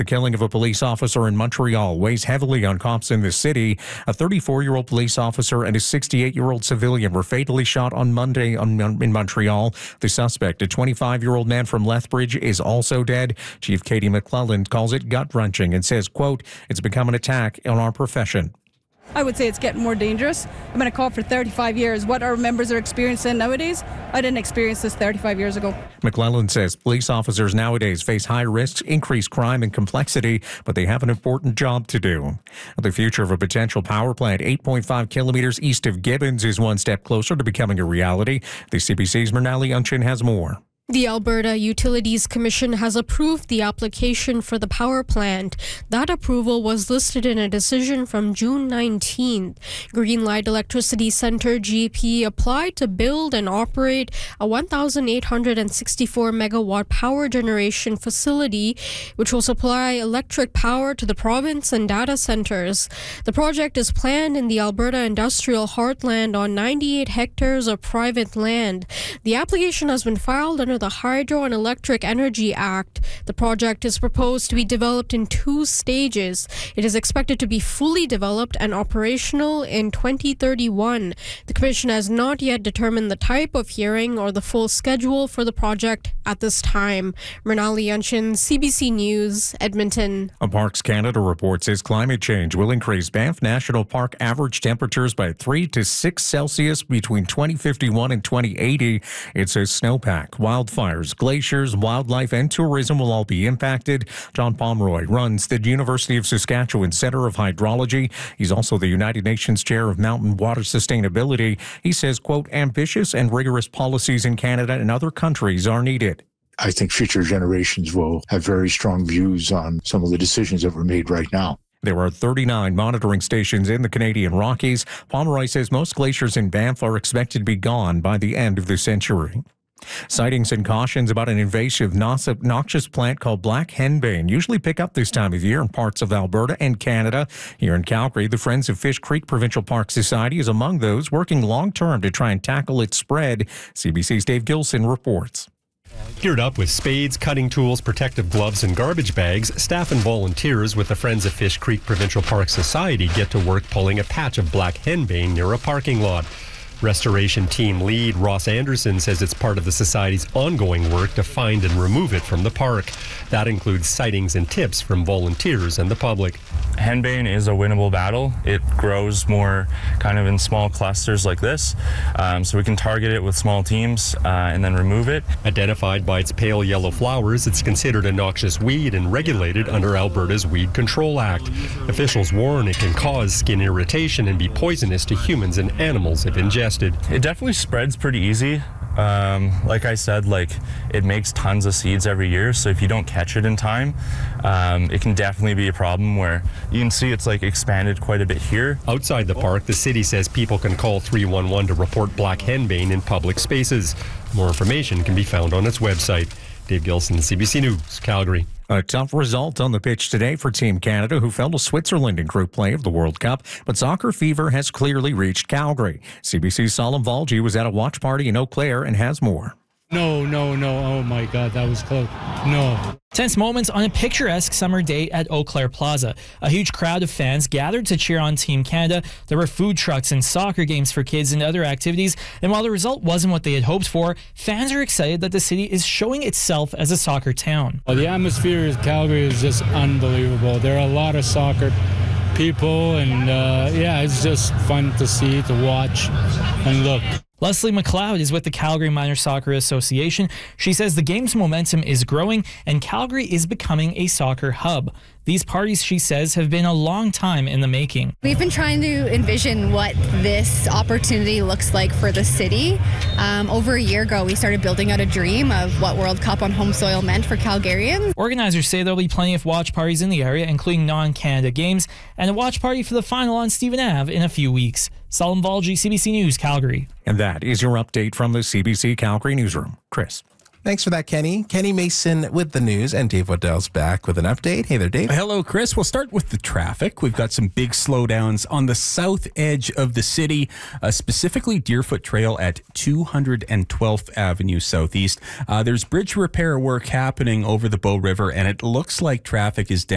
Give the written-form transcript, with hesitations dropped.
killing of a police officer in Montreal weighs heavily on cops in the city. A 34-year-old police officer and a 68-year-old civilian were fatally shot on Monday in Montreal. The suspect, a 25-year-old man from Lethbridge, is also dead. Chief Katie McClelland calls it gut-wrenching and says, quote, "It's become an attack on our profession." I would say it's getting more dangerous. I've been a cop for 35 years. What our members are experiencing nowadays, I didn't experience this 35 years ago. McClelland says police officers nowadays face high risks, increased crime and complexity, but they have an important job to do. The future of a potential power plant 8.5 kilometers east of Gibbons is one step closer to becoming a reality. The CBC's Mernali Unchin has more. The Alberta Utilities Commission has approved the application for the power plant. That approval was listed in a decision from June 19th. Greenlight Electricity Centre GP applied to build and operate a 1,864 megawatt power generation facility, which will supply electric power to the province and data centres. The project is planned in the Alberta Industrial Heartland on 98 hectares of private land. The application has been filed under the Hydro and Electric Energy Act. The project is proposed to be developed in 2 stages. It is expected to be fully developed and operational in 2031. The Commission has not yet determined the type of hearing or the full schedule for the project at this time. Mernali Unchin, CBC News, Edmonton. Parks Canada reports says climate change will increase Banff National Park average temperatures by 3 to 6 Celsius between 2051 and 2080. It says snowpack, wildfires, glaciers, wildlife, and tourism will all be impacted. John Pomeroy runs the University of Saskatchewan Centre of Hydrology. He's also the United Nations Chair of Mountain Water Sustainability. He says, quote, "ambitious and rigorous policies in Canada and other countries are needed." I think future generations will have very strong views on some of the decisions that were made right now. There are 39 monitoring stations in the Canadian Rockies. Pomeroy says most glaciers in Banff are expected to be gone by the end of the century. Sightings and cautions about an invasive noxious plant called black henbane usually pick up this time of year in parts of Alberta and Canada. Here in Calgary, the Friends of Fish Creek Provincial Park Society is among those working long-term to try and tackle its spread. CBC's Dave Gilson reports. Geared up with spades, cutting tools, protective gloves, and garbage bags, staff and volunteers with the Friends of Fish Creek Provincial Park Society get to work pulling a patch of black henbane near a parking lot. Restoration team lead Ross Anderson says it's part of the Society's ongoing work to find and remove it from the park. That includes sightings and tips from volunteers and the public. Henbane is a winnable battle. It grows more kind of in small clusters like this, so we can target it with small teams and then remove it. Identified by its pale yellow flowers, it's considered a noxious weed and regulated under Alberta's Weed Control Act. Officials warn it can cause skin irritation and be poisonous to humans and animals if ingested. It definitely spreads pretty easy. Like I said, it makes tons of seeds every year, so if you don't catch it in time, it can definitely be a problem where you can see it's expanded quite a bit here. Outside the park, the city says people can call 311 to report black henbane in public spaces. More information can be found on its website. Dave Gilson, CBC News, Calgary. A tough result on the pitch today for Team Canada, who fell to Switzerland in Group Play of the World Cup, but soccer fever has clearly reached Calgary. CBC's Salim Valji was at a watch party in Eau Claire and has more. No. Oh, my God, that was close. No. Tense moments on a picturesque summer day at Eau Claire Plaza. A huge crowd of fans gathered to cheer on Team Canada. There were food trucks and soccer games for kids and other activities. And while the result wasn't what they had hoped for, fans are excited that the city is showing itself as a soccer town. The atmosphere in Calgary is just unbelievable. There are a lot of soccer people, and it's just fun to see, to watch, and look. Leslie McLeod is with the Calgary Minor Soccer Association. She says the game's momentum is growing and Calgary is becoming a soccer hub. These parties, she says, have been a long time in the making. We've been trying to envision what this opportunity looks like for the city. Over a year ago, we started building out a dream of what World Cup on home soil meant for Calgarians. Organizers say there'll be plenty of watch parties in the area, including non-Canada games, and a watch party for the final on Stephen Ave in a few weeks. Salim Valji, CBC News, Calgary. And that is your update from the CBC Calgary newsroom. Chris. Thanks for that, Kenny. Kenny Mason with the news, and Dave Waddell's back with an update. Hey there, Dave. Hello, Chris. We'll start with the traffic. We've got some big slowdowns on the south edge of the city, specifically Deerfoot Trail at 212th Avenue Southeast. There's bridge repair work happening over the Bow River, and it looks like traffic is down